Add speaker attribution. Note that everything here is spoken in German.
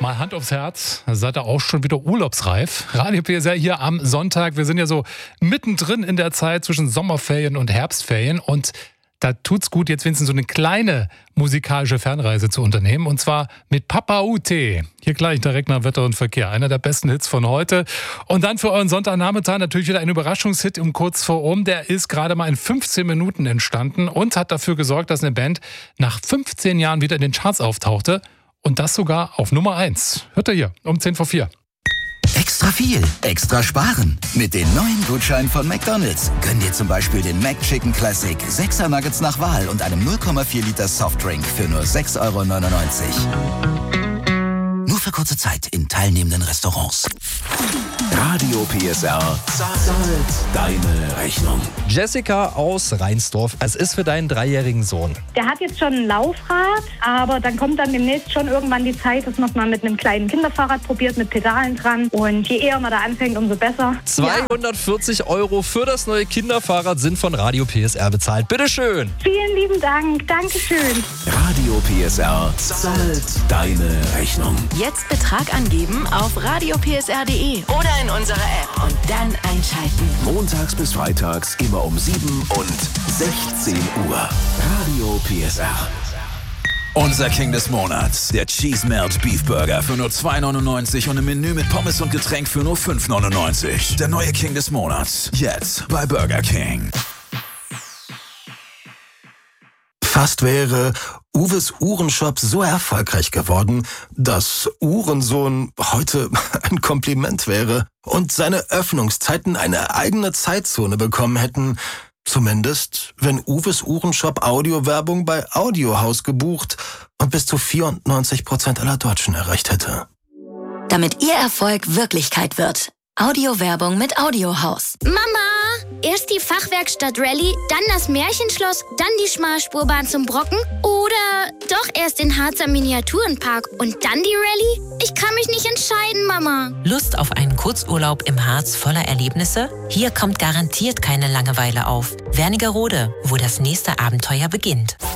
Speaker 1: Mal Hand aufs Herz, seid ihr auch schon wieder urlaubsreif? Radio PSR hier am Sonntag. Wir sind ja so mittendrin in der Zeit zwischen Sommerferien und Herbstferien und da tut's gut, jetzt wenigstens so eine kleine musikalische Fernreise zu unternehmen. Und zwar mit Papa UT. Hier gleich direkt nach Wetter und Verkehr. Einer der besten Hits von heute. Und dann für euren Sonntagnachmittag natürlich wieder ein Überraschungshit um kurz vor um. Der ist gerade mal in 15 Minuten entstanden und hat dafür gesorgt, dass eine Band nach 15 Jahren wieder in den Charts auftauchte. Und das sogar auf Nummer 1. Hört ihr hier um 10 vor 4.
Speaker 2: Extra viel, extra sparen. Mit den neuen Gutscheinen von McDonald's gönn dir zum Beispiel den McChicken Classic 6er Nuggets nach Wahl und einem 0,4 Liter Softdrink für nur 6,99 €. Nur für kurze Zeit in teilnehmenden Restaurants. Radio PSR zahlt deine Rechnung.
Speaker 3: Jessica aus Reinsdorf. Es ist für deinen 3-jährigen Sohn.
Speaker 4: Der hat jetzt schon ein Laufrad, aber dann kommt dann demnächst schon irgendwann die Zeit, dass man es mal mit einem kleinen Kinderfahrrad probiert, mit Pedalen dran. Und je eher man da anfängt, umso besser.
Speaker 3: 240 € für das neue Kinderfahrrad sind von Radio PSR bezahlt. Bitteschön.
Speaker 4: Vielen lieben Dank. Dankeschön.
Speaker 2: Radio PSR zahlt deine Rechnung.
Speaker 5: Jetzt Betrag angeben auf radiopsr.de oder in unserer App und dann einschalten.
Speaker 2: Montags bis freitags immer um 7 und 16 Uhr. Radio PSR. Unser King des Monats, der Cheese Melt Beef Burger für nur 2,99 € und im Menü mit Pommes und Getränk für nur 5,99 €. Der neue King des Monats, jetzt bei Burger King. Fast wäre Uwes Uhrenshop so erfolgreich geworden, dass Uhrensohn heute ein Kompliment wäre und seine Öffnungszeiten eine eigene Zeitzone bekommen hätten. Zumindest, wenn Uwes Uhrenshop Audiowerbung bei Audiohaus gebucht und bis zu 94% aller Deutschen erreicht hätte.
Speaker 5: Damit Ihr Erfolg Wirklichkeit wird. Audiowerbung mit Audiohaus.
Speaker 6: Mama, erst die Fachwerkstatt Rallye, dann das Märchenschloss, dann die Schmalspurbahn zum Brocken oder doch erst den Harzer Miniaturenpark und dann die Rallye? Ich kann mich nicht entscheiden, Mama.
Speaker 7: Lust auf einen Kurzurlaub im Harz voller Erlebnisse? Hier kommt garantiert keine Langeweile auf. Wernigerode, wo das nächste Abenteuer beginnt.